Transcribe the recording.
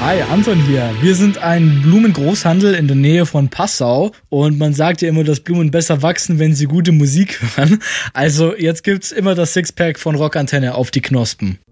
Hi, Anton hier. Wir sind ein Blumengroßhandel in der Nähe von Passau und man sagt ja immer, dass Blumen besser wachsen, wenn sie gute Musik hören. Also jetzt gibt's immer das Sixpack von Rockantenne auf die Knospen.